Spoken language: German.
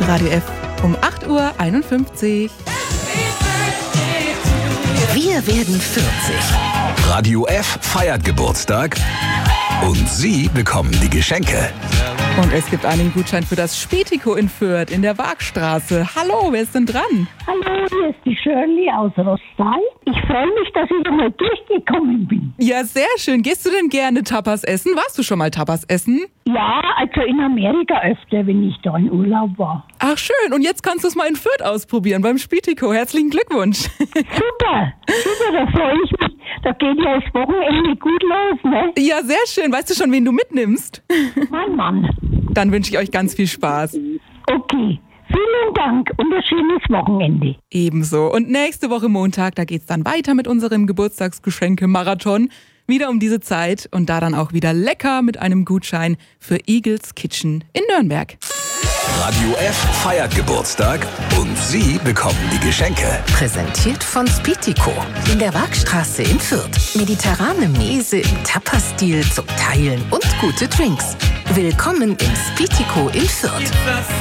Radio F um 8:51 Uhr. Wir werden 40. Radio F feiert Geburtstag und Sie bekommen die Geschenke. Und es gibt einen Gutschein für das Spätiko in Fürth in der Waagstraße. Hallo, wer ist denn dran? Hallo, hier ist die Shirley aus Rostal. Ich freue mich, dass ich einmal durchgekommen bin. Ja, sehr schön. Gehst du denn gerne Tapas essen? Warst du schon mal Tapas essen? Ja, also in Amerika öfter, wenn ich da in Urlaub war. Ach schön, und jetzt kannst du es mal in Fürth ausprobieren beim Spätiko. Herzlichen Glückwunsch. Super, da freue ich mich. Da geht ja das Wochenende gut los, ne? Ja, sehr schön. Weißt du schon, wen du mitnimmst? Mein Mann. Dann wünsche ich euch ganz viel Spaß. Okay, vielen Dank und ein schönes Wochenende. Ebenso. Und nächste Woche Montag, da geht's dann weiter mit unserem Geburtstagsgeschenke-Marathon. Wieder um diese Zeit und da dann auch wieder lecker mit einem Gutschein für Eagles Kitchen in Nürnberg. Radio F feiert Geburtstag und Sie bekommen die Geschenke. Präsentiert von Spätiko in der Waagstraße in Fürth. Mediterrane Mese im Tapas-Stil zum Teilen und gute Drinks. Willkommen im Spätiko in Fürth.